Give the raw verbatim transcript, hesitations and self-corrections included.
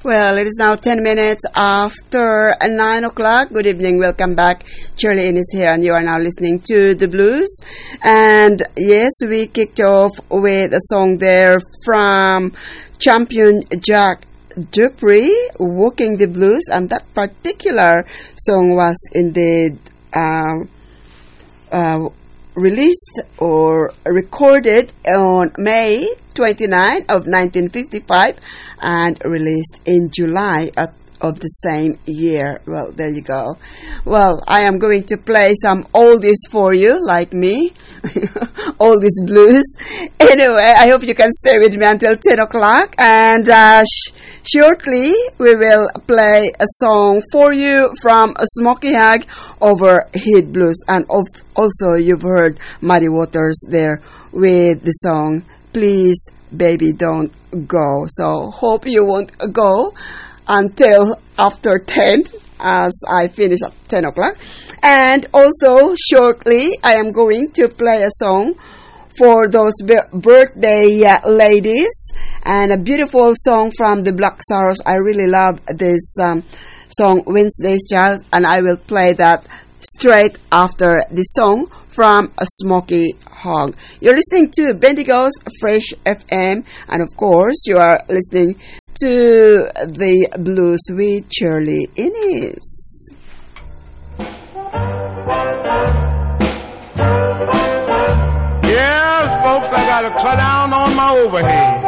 Well, it is now ten minutes after nine o'clock. Good evening. Welcome back. Shirley Innes here, and you are now listening to The Blues. And yes, we kicked off with a song there from Champion Jack Dupree, Walking the Blues. And that particular song was indeed uh, uh, released or recorded on May twenty-ninth of nineteen fifty-five and released in July of, of the same year. Well, there you go. Well, I am going to play some oldies for you, like me. Oldies blues. Anyway, I hope you can stay with me until ten o'clock. And uh, sh- shortly, we will play a song for you from Smoky Hag over Heat Blues. And of, also, you've heard Muddy Waters there with the song Please Baby Don't Go. So hope you won't go until after ten, as I finish at ten o'clock. And also shortly I am going to play a song for those b- birthday uh, ladies, and a beautiful song from the Black Sorrows. I really love this um, song, Wednesday's Child, and I will play that straight after the song from a Smoky Hog. You're listening to Bendigo's Fresh F M, and of course you are listening to The Blues with Shirley Innes. Yes, folks, I gotta cut down on my overhead.